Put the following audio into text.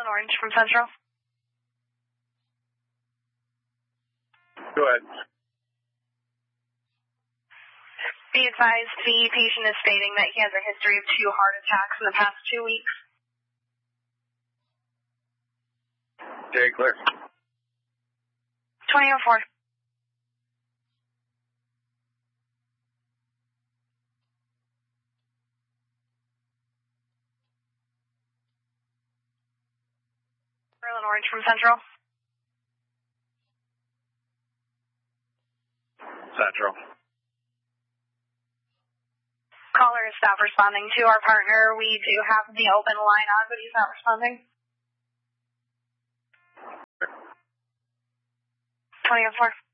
Carolyn Orange from Central. Go ahead. Be advised, the patient is stating that he has a history of 2 heart attacks in the past 2 weeks. Okay, clear. 2004. Carolyn Orange from Central. Central. Caller is not responding to our partner. We do have the open line on, but he's not responding. 2004.